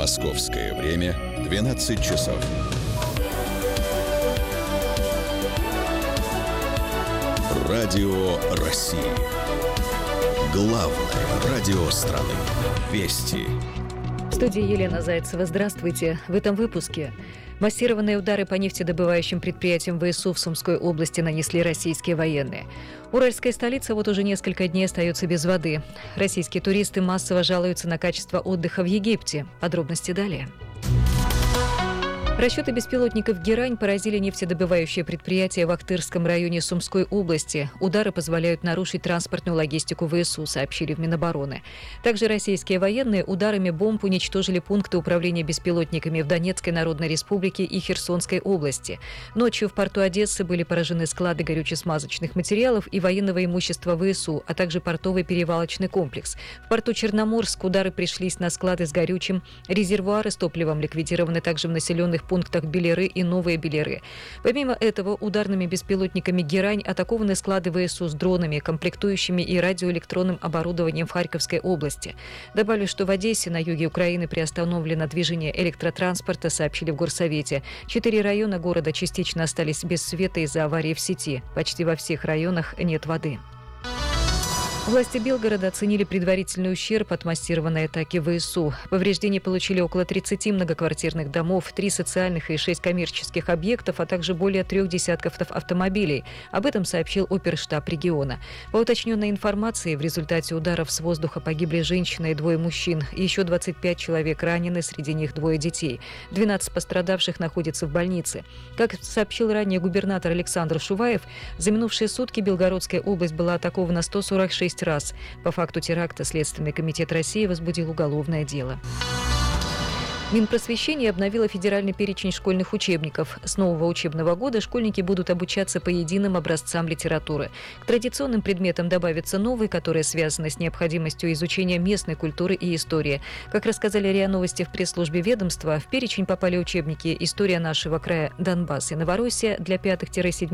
Московское время 12 часов. Радио России. Главное радио страны. Вести. В студии Елена Зайцева. Здравствуйте. В этом выпуске. Массированные удары по нефтедобывающим предприятиям ВСУ в Сумской области нанесли российские военные. Уральская столица вот уже несколько дней остается без воды. Российские туристы массово жалуются на качество отдыха в Египте. Подробности далее. Расчеты беспилотников «Герань» поразили нефтедобывающее предприятие в Ахтырском районе Сумской области. Удары позволяют нарушить транспортную логистику ВСУ, сообщили в Минобороны. Также российские военные ударами бомб уничтожили пункты управления беспилотниками в Донецкой Народной Республике и Херсонской области. Ночью в порту Одессы были поражены склады горюче-смазочных материалов и военного имущества ВСУ, а также портовый перевалочный комплекс. В порту Черноморск удары пришлись на склады с горючим, резервуары с топливом ликвидированы также в населенных пунктах Белеры и Новые Белеры. Помимо этого, ударными беспилотниками «Герань» атакованы склады ВСУ с дронами, комплектующими и радиоэлектронным оборудованием в Харьковской области. Добавлю, что в Одессе на юге Украины приостановлено движение электротранспорта, сообщили в Горсовете. 4 района города частично остались без света из-за аварии в сети. Почти во всех районах нет воды. Власти Белгорода оценили предварительный ущерб от массированной атаки ВСУ. Повреждения получили около 30 многоквартирных домов, 3 социальных и 6 коммерческих объектов, а также более 3 десятков автомобилей. Об этом сообщил оперштаб региона. По уточненной информации, в результате ударов с воздуха погибли женщина и 2 мужчин. Еще 25 человек ранены, среди них 2 детей. 12 пострадавших находятся в больнице. Как сообщил ранее губернатор Александр Шуваев, за минувшие сутки Белгородская область была атакована 146 раз. По факту теракта Следственный комитет России возбудил уголовное дело. Минпросвещение обновило федеральный перечень школьных учебников. С нового учебного года школьники будут обучаться по единым образцам литературы. К традиционным предметам добавятся новые, которые связаны с необходимостью изучения местной культуры и истории. Как рассказали РИА Новости в пресс-службе ведомства, в перечень попали учебники «История нашего края, Донбасс и Новороссия» для 5-7